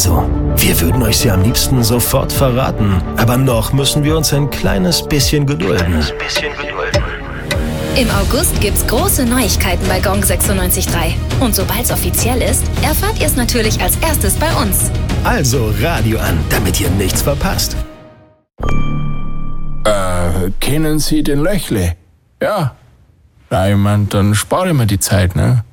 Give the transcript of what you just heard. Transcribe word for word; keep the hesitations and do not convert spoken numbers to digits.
Also, wir würden euch sie am liebsten sofort verraten, aber noch müssen wir uns ein kleines bisschen gedulden. Kleines bisschen gedulden. Im August gibt's große Neuigkeiten bei Gong sechsundneunzig Komma drei. Und sobald's offiziell ist, erfahrt ihr es natürlich als erstes bei uns. Also Radio an, damit ihr nichts verpasst. Äh, kennen Sie den Löchle? Ja. Na, ich mein, dann spare ich mir die Zeit, ne?